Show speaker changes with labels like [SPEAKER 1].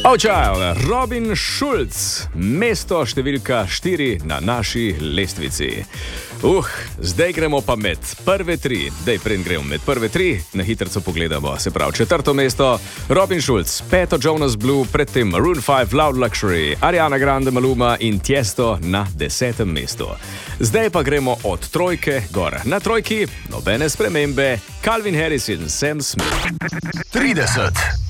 [SPEAKER 1] Oh child, Robin Schulz, mesto številka 4 na naši lestvici. Zdaj gremo pa med prve 3. Dej, preden gremo med prve 3, na hitrico pogledamo. Se pravi, 4. mesto, Robin Schulz, 5. Jonas Blue, predtem Maroon 5, Loud Luxury, Ariana Grande, Maluma in Tiesto na 10. mestu. Zdaj pa gremo od trojke gor. Na trojki nobene spremembe, Calvin Harris in Sam Smith.
[SPEAKER 2] 30.